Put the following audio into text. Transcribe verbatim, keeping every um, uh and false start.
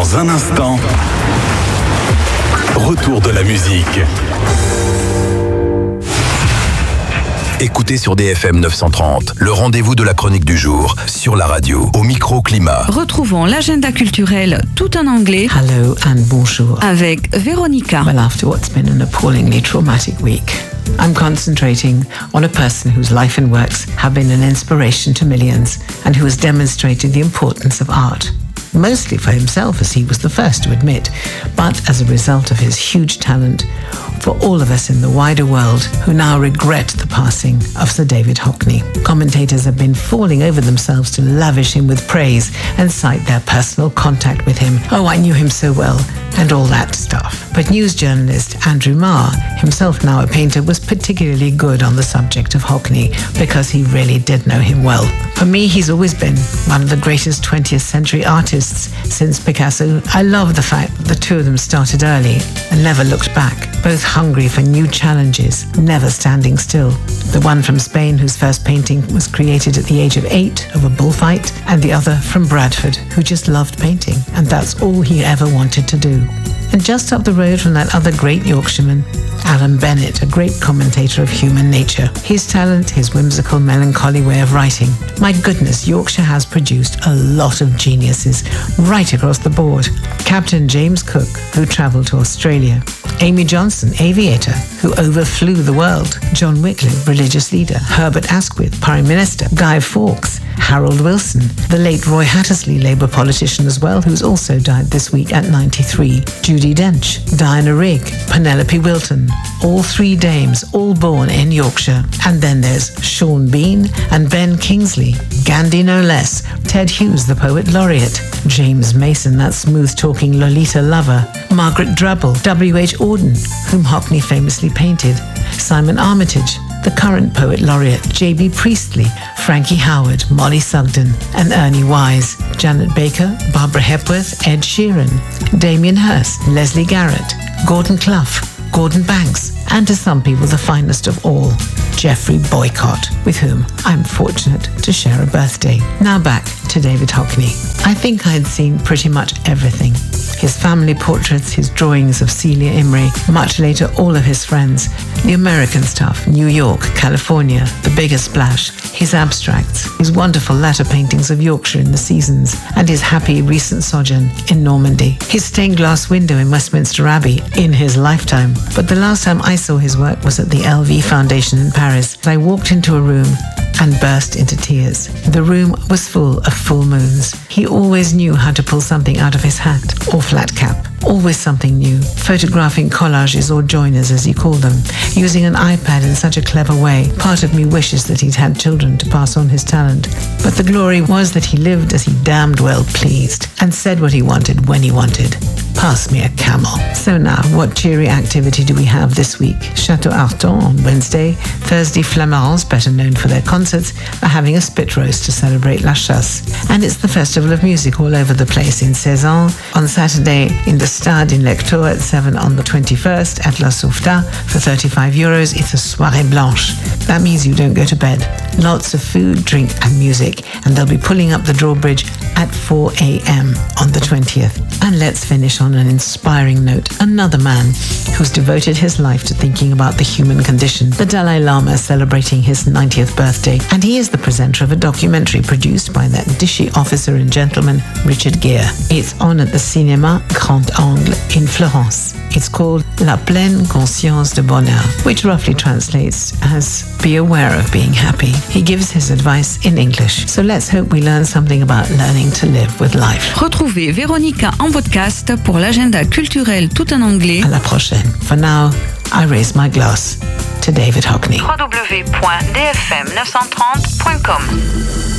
Dans un instant, retour de la musique. Écoutez sur D F M neuf cent trente, le rendez-vous de la chronique du jour, sur la radio, au micro-climat. Retrouvons l'agenda culturel tout en anglais. Hello and bonjour. Avec Véronica. Well, after what's been an appallingly traumatic week, I'm concentrating on a person whose life and works have been an inspiration to millions and who has demonstrated the importance of art. Mostly for himself, as he was the first to admit, but as a result of his huge talent for all of us in the wider world who now regret the passing of Sir David Hockney. Commentators have been falling over themselves to lavish him with praise and cite their personal contact with him. Oh, I knew him so well, and all that stuff. But news journalist Andrew Marr, himself now a painter, was particularly good on the subject of Hockney because he really did know him well. For me, he's always been one of the greatest twentieth century artists since Picasso. I love the fact that the two of them started early and never looked back, both hungry for new challenges, never standing still. The one from Spain, whose first painting was created at the age of eight of a bullfight, and the other from Bradford, who just loved painting, and that's all he ever wanted to do. And just up the road from that other great Yorkshireman, Alan Bennett, a great commentator of human nature. His talent, his whimsical, melancholy way of writing. My goodness, Yorkshire has produced a lot of geniuses right across the board. Captain James Cook, who travelled to Australia. Amy Johnson, aviator, who overflew the world. John Wycliffe, religious leader. Herbert Asquith, Prime Minister. Guy Fawkes. Harold Wilson, the late Roy Hattersley, Labour politician as well, who's also died this week at ninety-three. Judi Dench, Diana Rigg, Penelope Wilton, all three dames, all born in Yorkshire. And then there's Sean Bean and Ben Kingsley, Gandhi no less, Ted Hughes, the poet laureate, James Mason, that smooth-talking Lolita lover, Margaret Drabble, W H Auden, whom Hockney famously painted, Simon Armitage, the current poet laureate, J B Priestley, Frankie Howard, Molly Sugden, and Ernie Wise, Janet Baker, Barbara Hepworth, Ed Sheeran, Damien Hirst, Leslie Garrett, Gordon Clough, Gordon Banks, and to some people the finest of all, Geoffrey Boycott, with whom I'm fortunate to share a birthday. Now back to David Hockney. I think I'd seen pretty much everything. His family portraits, his drawings of Celia Imrie, much later all of his friends, the American stuff, New York, California, The Bigger Splash, his abstracts, his wonderful latter paintings of Yorkshire in the seasons, and his happy recent sojourn in Normandy, his stained glass window in Westminster Abbey in his lifetime. But the last time I saw his work was at the L V Foundation in Paris. I walked into a room and burst into tears. The room was full of full moons. He always knew how to pull something out of his hat or flat cap. Always something new, photographing collages or joiners as he called them, using an iPad in such a clever way. Part of me wishes that he'd had children to pass on his talent. But the glory was that he lived as he damned well pleased and said what he wanted when he wanted. Pass me a camel. So now, what cheery activity do we have this week? Chateau Arton on Wednesday. Thursday, Flamarans, better known for their concerts, are having a spit roast to celebrate La Chasse. And it's the Festival of Music all over the place in Cézanne. On Saturday, in the Stade in Lectoure at seven on the twenty-first, at La Saufta for thirty-five euros, it's a soirée blanche. That means you don't go to bed. Lots of food, drink and music. And they'll be pulling up the drawbridge at four a.m. on the twentieth. And let's finish on an inspiring note. Another man who's devoted his life to thinking about the human condition. The Dalai Lama is celebrating his ninetieth birthday, and he is the presenter of a documentary produced by that dishy officer and gentleman, Richard Gere. It's on at the Cinéma Grand Angle in Florence. It's called La Pleine Conscience de Bonheur, which roughly translates as be aware of being happy. He gives his advice in English. So let's hope we learn something about learning to live with life. Retrouvez Véronica en podcast pour l'agenda culturel tout en anglais. À la prochaine. For now, I raise my glass to David Hockney. w w w point d f m neuf cent trente point com